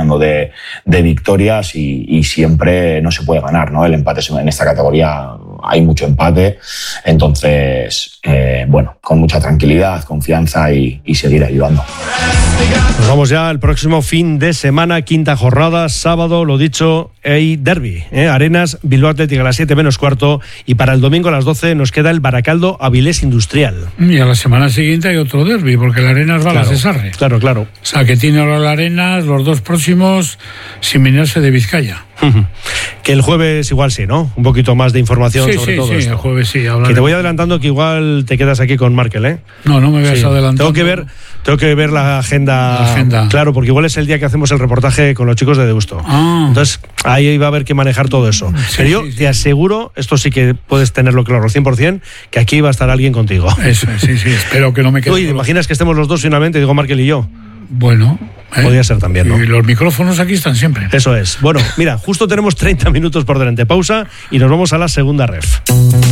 hablando de victorias y siempre no se puede ganar, ¿no? El empate en esta categoría, hay mucho empate, entonces, bueno, con mucha tranquilidad, confianza y seguir ayudando. Nos vamos ya al próximo fin de semana, quinta jornada, sábado, lo dicho, hay derbi, Arenas, Bilbao Athletic a las 7:15, y para el domingo a las 12 nos queda el Baracaldo Avilés Industrial. Y a la semana siguiente hay otro derbi, porque la Arenas va a la Cesarre. Claro. O sea, que tiene ahora la Arenas los dos próximos sin venirse de Vizcaya. Que el jueves igual sí, ¿no? Un poquito más de información sobre todo esto. Sí, el jueves sí. Que te voy adelantando que igual te quedas aquí con Markel, ¿eh? No me veas adelantando. Tengo que ver la agenda. Claro, porque igual es el día que hacemos el reportaje con los chicos de Deusto. Entonces, ahí va a haber que manejar todo eso. Pero yo te aseguro, esto sí que puedes tenerlo claro, 100%, que aquí va a estar alguien contigo. Eso, sí, espero que no me quede. Uy, ¿te imaginas que estemos los dos finalmente, digo Markel y yo? Bueno, podría ser también, ¿no? Y los micrófonos aquí están siempre. Eso es. Bueno, mira, justo tenemos 30 minutos por delante. Pausa y nos vamos a la segunda ref.